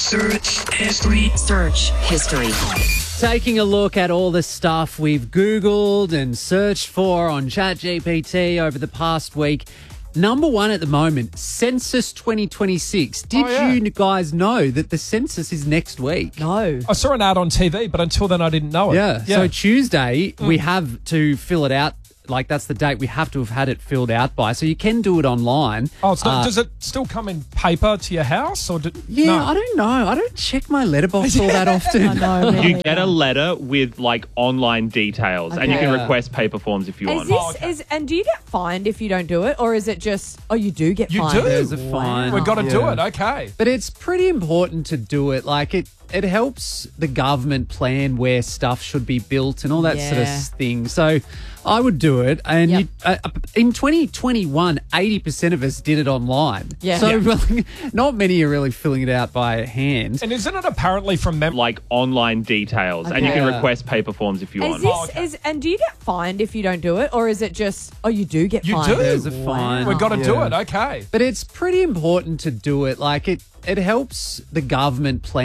Search history. Search history. Taking a look at all the stuff we've Googled and searched for on ChatGPT over the past week. Number one at the moment, Census 2026. Did you guys know that the census is next week? No. I saw an ad on TV, but until then I didn't know it. Yeah. So Tuesday, we have to fill it out. Like, that's the date we have to have had it filled out by. So you can do it online. Oh, it's not, does it still come in paper to your house? Or Yeah, no? I don't know. I don't check my letterbox all that often. I know. me You neither. get a letter with like online details, and you can Okay. request paper forms if you Is want. this and do you get fined if you don't do it, or is it just you do get You fined? do? There's a fine. We've got to do Yeah. it. Okay. But it's pretty important to do it. Like, it helps the government plan where stuff should be built and all that sort of Yeah. thing. So I would do it. And Yep. in 2021, 80% of us did it online. Yeah. So Yeah. not many are really filling it out by hand. And isn't it apparently from memory? Like online details, and you can Okay. request paper forms if you Is want. this and do you get fined if you don't do it, or is it just you do get You fined? do? There's a fine. We've got to do Yeah. it. Okay. But it's pretty important to do it. Like, it helps the government plan